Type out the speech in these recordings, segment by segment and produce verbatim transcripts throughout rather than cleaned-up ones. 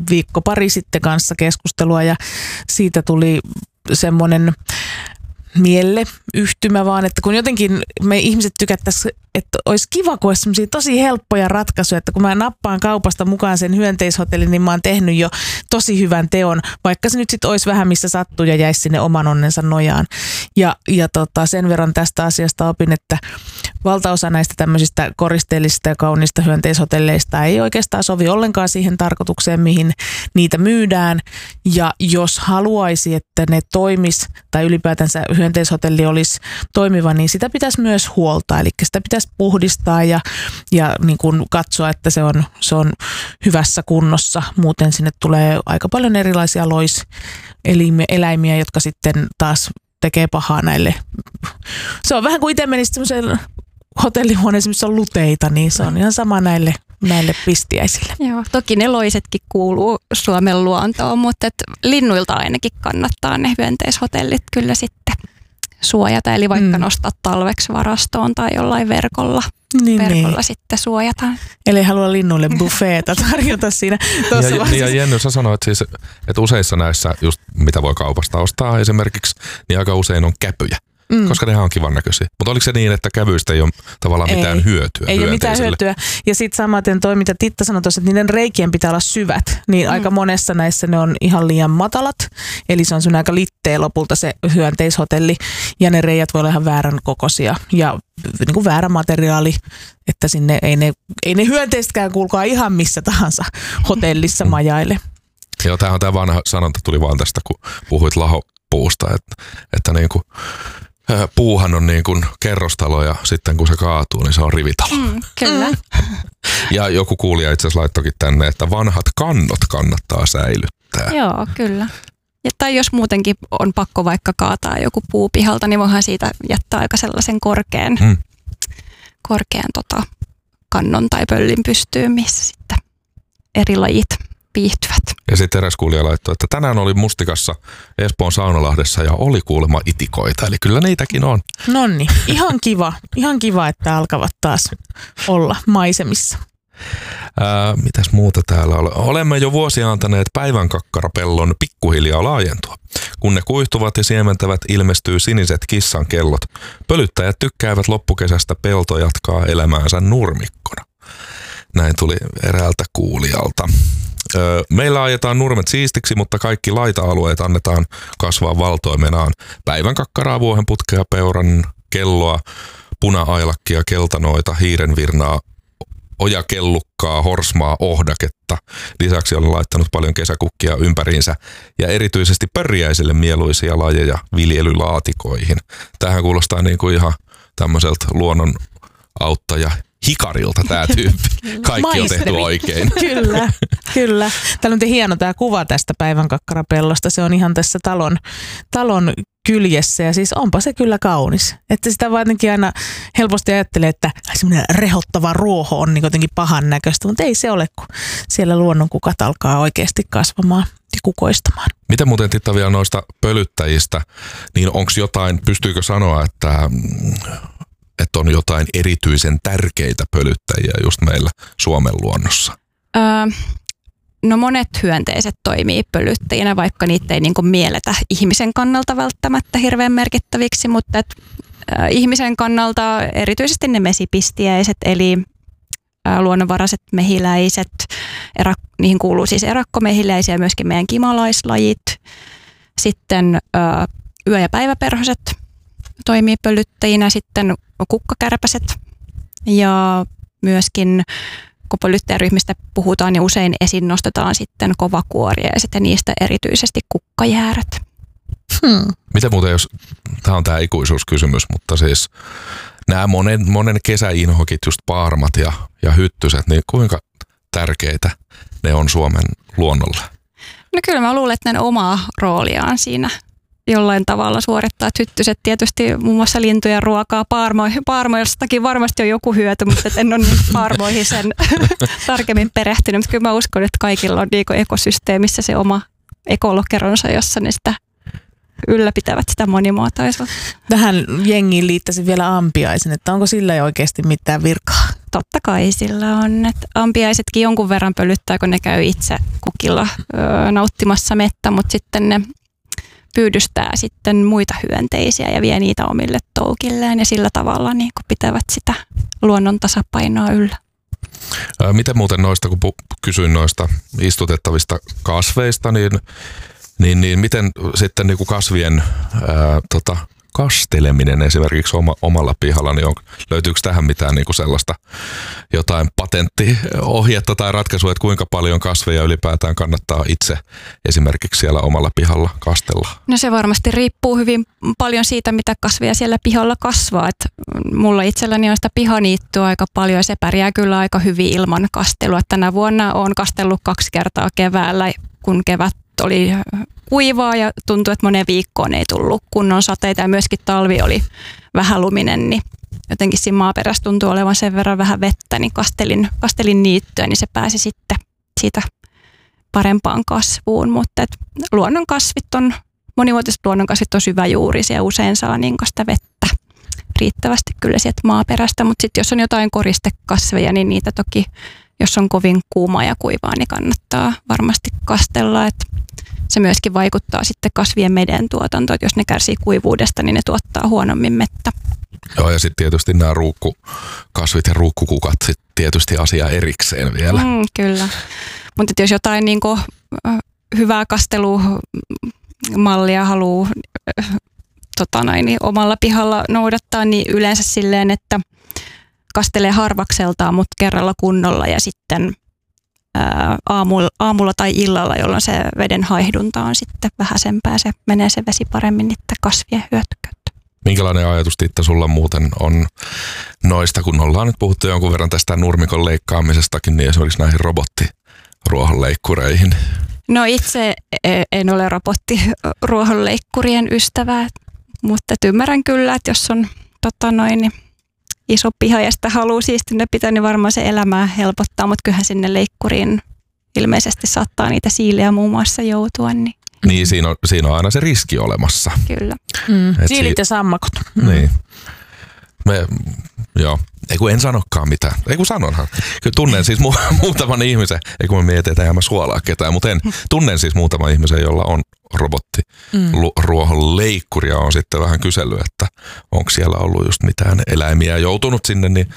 viikko pari sitten kanssa keskustelua ja siitä tuli semmoinen mielle yhtymä vaan, että kun jotenkin me ihmiset tykättäisiin, että olisi kiva, kun olisi semmoisia tosi helppoja ratkaisuja, että kun mä nappaan kaupasta mukaan sen hyönteishotellin, niin mä oon tehnyt jo tosi hyvän teon, vaikka se nyt sitten olisi vähän missä sattuu ja jäisi sinne oman onnensa nojaan. Ja, ja tota, sen verran tästä asiasta opin, että valtaosa näistä tämmöisistä koristeellisista ja kauniista hyönteishotelleista ei oikeastaan sovi ollenkaan siihen tarkoitukseen, mihin niitä myydään. Ja jos haluaisi, että ne toimis tai ylipäätänsä hyönteishotelli olisi toimiva, niin sitä pitäisi myös huoltaa. Eli sitä pitäisi puhdistaa ja, ja niin kuin katsoa, että se on, se on hyvässä kunnossa. Muuten sinne tulee aika paljon erilaisia loiseläimiä, jotka sitten taas tekee pahaa näille. Se on vähän kuin itse menisi semmoiseen hotellihuoneeseen, missä on luteita, niin se on ihan sama näille, näille pistiäisille. Joo, toki ne loisetkin kuuluu Suomen luontoon, mutta et linnuilta ainakin kannattaa ne hyönteishotellit kyllä sitten suojata. Eli vaikka mm. nostaa talveksi varastoon tai jollain verkolla, niin, verkolla niin. sitten suojataan. Eli halua linnuille buffeeta tarjota siinä. Ja, niin ja Jenny, sä sanoit siis, että useissa näissä, just mitä voi kaupasta ostaa esimerkiksi, niin aika usein on käpyjä. Mm. Koska nehän on kivan näköisiä. Mutta oliko se niin, että kävyistä ei ole tavallaan ei, mitään hyötyä? Ei ole mitään hyötyä. Ja sitten samaten toi, mitä Titta sanoi tuossa, että niiden reikien pitää olla syvät. Niin mm. aika monessa näissä ne on ihan liian matalat. Eli se on sun aika litteä lopulta se hyönteishotelli. Ja ne reijät voi olla ihan väärän kokoisia. Ja niin kuin väärä materiaali, että sinne ei ne, ei ne hyönteistäkään kuulkaa ihan missä tahansa hotellissa mm. majaille. Joo, tämähän on tämä vanha sanonta tuli vaan tästä, kun puhuit lahopuusta, että, että niin kuin puuhan on niin kuin kerrostalo ja sitten kun se kaatuu, niin se on rivitalo. Mm, kyllä. Ja joku kuulija itse asiassa laittoikin tänne, että vanhat kannot kannattaa säilyttää. Joo, kyllä. Ja, tai jos muutenkin on pakko vaikka kaataa joku puu pihalta, niin voihan siitä jättää aika sellaisen korkean, mm. korkean tota, kannon tai pöllin pystyyn, missä sitten eri lajit viihtyvät. Ja sitten eräs kuulija laittoi, että tänään oli Mustikassa Espoon Saunalahdessa ja oli kuulemma itikoita. Eli kyllä niitäkin on. Nonni, ihan kiva. Ihan kiva, että alkavat taas olla maisemissa. Ää, mitäs muuta täällä on? Olemme jo vuosia antaneet päivänkakkarapellon pikkuhiljaa laajentua. Kun ne kuihtuvat ja siementävät, ilmestyy siniset kissan kellot. Pölyttäjät tykkäävät loppukesästä pelto jatkaa elämäänsä nurmikkona. Näin tuli eräältä kuulijalta. Meillä ajetaan nurmet siistiksi, mutta kaikki laita-alueet annetaan kasvaa valtoimenaan. Päivänkakkaraa, vuohenputkea, peuran, kelloa, puna-ailakkia, keltanoita, hiirenvirnaa, ojakellukkaa, horsmaa, ohdaketta. Lisäksi olen laittanut paljon kesäkukkia ympäriinsä ja erityisesti pörjäisille mieluisia lajeja viljelylaatikoihin. Tähän kuulostaa niin kuin ihan tämmöiseltä luonnon auttaja hikarilta tämä tyyppi. Kaikki on tehty oikein. Kyllä, kyllä. Täällä on hieno tämä kuva tästä päivänkakkarapelosta. Se on ihan tässä talon, talon kyljessä ja siis onpa se kyllä kaunis. Että sitä vaan jotenkin aina helposti ajattelee, että semmoinen rehottava ruoho on niin jotenkin pahan näköistä, mutta ei se ole, kun siellä luonnonkukat alkaa oikeasti kasvamaan ja kukoistamaan. Mitä muuten Titta vielä noista pölyttäjistä, niin onko jotain, pystyykö sanoa, että että on jotain erityisen tärkeitä pölyttäjiä just meillä Suomen luonnossa? Öö, no monet hyönteiset toimii pölyttäjinä, vaikka niitä ei niinku mielletä ihmisen kannalta välttämättä hirveän merkittäviksi, mutta et, ö, ihmisen kannalta erityisesti ne mesipistiäiset, eli ö, luonnonvaraiset mehiläiset, erak, niihin kuuluu siis erakkomehiläisiä ja myöskin meidän kimalaislajit, sitten ö, yö- ja päiväperhoset toimii pölyttäjinä, sitten kukkakärpäset ja myöskin kun pölyttäjäryhmistä puhutaan, niin usein esiin nostetaan sitten kovakuoriaiset ja niistä erityisesti kukkajäärät. Hmm. Mitä muuten jos, tämä on tämä ikuisuuskysymys, mutta siis nämä monen, monen kesäinhokit, just paarmat ja, ja hyttyset, niin kuinka tärkeitä ne on Suomen luonnolle? No kyllä mä luulen, että ne omaa rooliaan siinä jollain tavalla suorittaa. Hyttyset tietysti muun muassa lintujen ruokaa, paarmoihin. Paarmoistakin varmasti on joku hyöty, mutta en ole niin paarmoihin sen tarkemmin perehtynyt. Mutta kyllä mä uskon, että kaikilla on niin ekosysteemissä se oma ekolokeronsa, jossa ne sitä ylläpitävät sitä monimuotoisuutta. Tähän jengiin liittäisin vielä ampiaisen, että onko sillä ei oikeasti mitään virkaa? totta kai sillä on. Että ampiaisetkin jonkun verran pölyttää, kun ne käy itse kukilla öö, nauttimassa mettä, mutta sitten ne pyydystää sitten muita hyönteisiä ja vie niitä omille toukilleen ja sillä tavalla niin kuin pitävät sitä luonnon tasapainoa yllä. Miten muuten noista, kun kysyin noista istutettavista kasveista, niin, niin, niin miten sitten niin kuin kasvien ää, tota, kasteleminen esimerkiksi oma, omalla pihalla, niin on, löytyykö tähän mitään niin kuin sellaista jotain patenttiohjetta tai ratkaisua, että kuinka paljon kasveja ylipäätään kannattaa itse esimerkiksi siellä omalla pihalla kastella? No se varmasti riippuu hyvin paljon siitä, mitä kasveja siellä pihalla kasvaa. Et mulla itselläni on sitä pihaniittyä aika paljon ja se pärjää kyllä aika hyvin ilman kastelua. Tänä vuonna olen kastellut kaksi kertaa keväällä, kun kevät oli kuivaa ja tuntui, että moneen viikkoon ei tullut kunnon sateita ja myöskin talvi oli vähän luminen, niin jotenkin siinä maaperässä tuntui olevan sen verran vähän vettä, niin kastelin, kastelin niittyä, niin se pääsi sitten siitä parempaan kasvuun, mutta et luonnon kasvit on, monivuotiset luonnon kasvit on syväjuurisia ja usein saa niin sitä vettä riittävästi kyllä sieltä maaperästä, mutta sitten jos on jotain koristekasveja, niin niitä toki, jos on kovin kuumaa ja kuivaa, niin kannattaa varmasti kastella, että se myöskin vaikuttaa sitten kasvien meden tuotantoon, että jos ne kärsii kuivuudesta, niin ne tuottaa huonommin mettä. Joo, ja sitten tietysti nämä ruukkukasvit ja ruukkukukat sit tietysti asia erikseen vielä. Mm, kyllä, mutta jos jotain niin kuin, hyvää kastelumallia haluaa tota noin, niin omalla pihalla noudattaa, niin yleensä silleen, että kastelee harvakseltaan, mutta kerralla kunnolla ja sitten Aamulla, aamulla tai illalla, jolloin se veden haihdunta on sitten vähäisempää, se menee se vesi paremmin niiden kasvien hyötykäyttöön. Minkälainen ajatus, Titta, sulla muuten on noista, kun ollaan nyt puhuttu jonkun verran tästä nurmikon leikkaamisestakin, niin esimerkiksi näihin robottiruohonleikkureihin? No itse en ole robottiruohonleikkurien ystävä, mutta ymmärrän kyllä, että jos on tota noin, niin iso piha ja sitä haluaa siistinä pitää, niin varmaan se elämää helpottaa, mutta kyllähän sinne leikkuriin ilmeisesti saattaa niitä siilejä muun muassa joutua. Niin, niin siinä, on, siinä on aina se riski olemassa. Kyllä. Mm. Siilit si- ja sammakot. Mm. Niin. Me, joo. Ei kun en sanokaan mitään. Ei kun sanonhan. Kyllä tunnen siis mu- muutaman ihmisen, ei kun mä mietin, että mä suolaa ketään, mutta en. Tunnen siis muutaman ihmisen, jolla on robotti mm. ruohonleikkuri ja on sitten vähän kysellyt, että onko siellä ollut just mitään eläimiä joutunut sinne, niin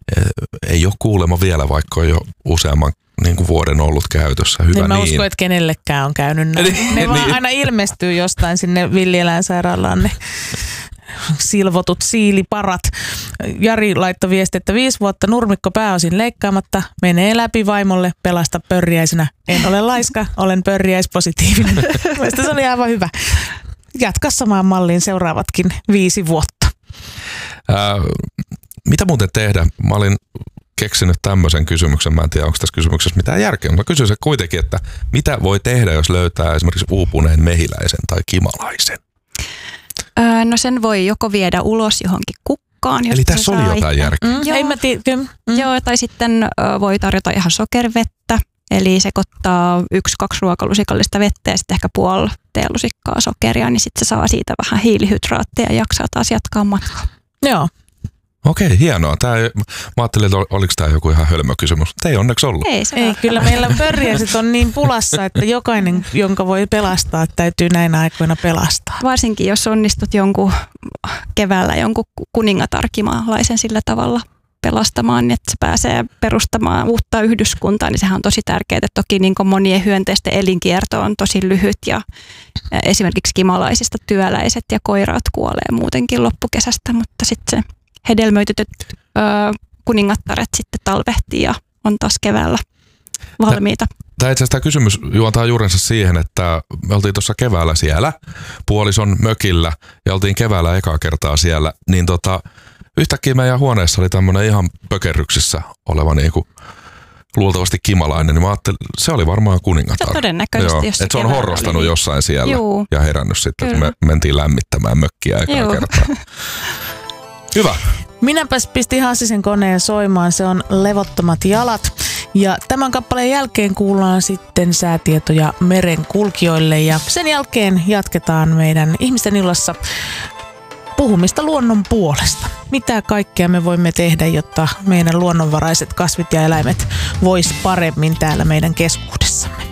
ei ole kuulemma vielä, vaikka on jo useamman niin kuin vuoden ollut käytössä. Hyvä en mä niin. usko, että kenellekään on käynyt näin. Ne vaan aina ilmestyy jostain sinne villieläinsairaalaan ne silvotut siiliparat. Jari laittoi viesti, että viisi vuotta nurmikko pääosin leikkaamatta, menee läpi vaimolle, pelasta pörriäisenä. En ole laiska, olen pörriäispositiivinen. Mielestäni se oli aivan hyvä. Jatka samaan malliin seuraavatkin viisi vuotta. Ää, mitä muuten tehdä? Mä olin keksinyt tämmöisen kysymyksen. Mä en tiedä, onko tässä kysymyksessä mitään järkeä, mutta kysyn se kuitenkin, että mitä voi tehdä, jos löytää esimerkiksi uupuneen mehiläisen tai kimalaisen? Öö, no sen voi joko viedä ulos johonkin kukkaan. Eli tässä oli jotain järkeä. Mm, ei mä tii- mm. Joo, tai sitten ö, voi tarjota ihan sokerivettä, eli sekoittaa yksi, kaksi ruokalusikallista vettä ja sitten ehkä puoli teelusikkaa sokeria, niin sitten se saa siitä vähän hiilihydraatteja ja jaksaa taas jatkaa matkaa. Joo. Okei, hienoa. Tää, mä ajattelin, että oliko tämä joku ihan hölmö kysymys, mutta ei onneksi ollut. Ei, se ei kyllä meillä pörriäiset on niin pulassa, että jokainen, jonka voi pelastaa, täytyy näinä aikoina pelastaa. Varsinkin, jos onnistut jonkun keväällä jonkun kuningatarkimalaisen sillä tavalla pelastamaan, niin että se pääsee perustamaan uutta yhdyskuntaa, niin sehän on tosi tärkeää. Toki niin kuin monien hyönteisten elinkierto on tosi lyhyt ja esimerkiksi kimalaisista työläiset ja koiraat kuolee muutenkin loppukesästä, mutta sitten se hedelmöitytyt ö, kuningattaret sitten talvehtii ja on taas keväällä valmiita. Tämä itse asiassa tämä kysymys juontaa juurensa siihen, että me oltiin tuossa keväällä siellä, puolison mökillä ja oltiin keväällä ekaa kertaa siellä, niin tota, yhtäkkiä meidän huoneessa oli tämmöinen ihan pökerryksissä oleva niinku luultavasti kimalainen, niin mä ajattelin, se oli varmaan kuningatar. Se todennäköisesti, Joo, että se on horrostanut oli jossain siellä Juu. ja herännyt sitten, Kyllä. kun me mentiin lämmittämään mökkiä ekaa Juu. kertaa. Hyvä. Minäpäs pistin Hassisen koneen soimaan, se on Levottomat jalat. Ja tämän kappaleen jälkeen kuullaan sitten säätietoja merenkulkijoille ja sen jälkeen jatketaan meidän ihmisten illassa puhumista luonnon puolesta. Mitä kaikkea me voimme tehdä, jotta meidän luonnonvaraiset kasvit ja eläimet vois paremmin täällä meidän keskuudessamme.